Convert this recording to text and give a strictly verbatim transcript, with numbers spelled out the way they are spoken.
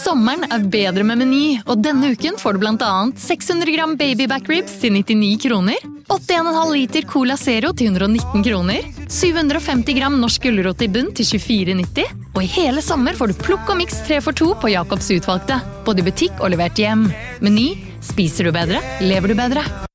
Sommeren er bedre med Meny, og denne uken får du blant annet seks hundre gram baby back ribs til nittini kroner, åtte komma fem liter Cola Zero til hundre og nitten kroner, syv hundre og femti gram norsk gulrot i bunn til tjuefire nitti, og i hele sommer får du plukk og mix tre for to på Jacobs utvalgte, både i butikk og levert hjem. Meny, spiser du bedre, lever du bedre.